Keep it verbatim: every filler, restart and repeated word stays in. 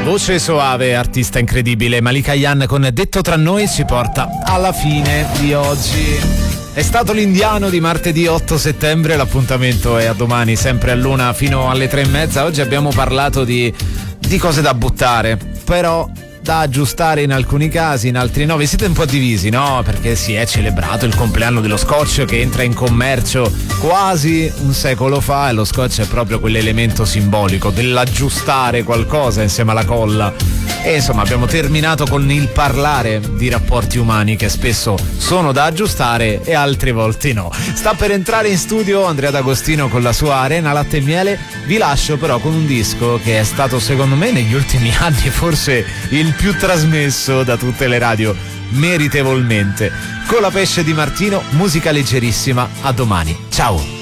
Voce soave, artista incredibile, Malika Ayane con Detto tra noi ci porta alla fine di oggi. È stato l'Indiano di martedì otto settembre, l'appuntamento è a domani sempre a luna fino alle tre e mezza. Oggi abbiamo parlato di, di cose da buttare, però da aggiustare in alcuni casi, in altri no. Vi siete un po' divisi, no? Perché si è celebrato il compleanno dello scotch che entra in commercio quasi un secolo fa, e lo scotch è proprio quell'elemento simbolico dell'aggiustare qualcosa insieme alla colla. E insomma abbiamo terminato con il parlare di rapporti umani che spesso sono da aggiustare e altre volte no. Sta per entrare in studio Andrea D'Agostino con la sua Arena Latte e Miele. Vi lascio però con un disco che è stato secondo me negli ultimi anni forse il più trasmesso da tutte le radio, meritevolmente. Con la Pesce di Martino, musica leggerissima. A domani, ciao.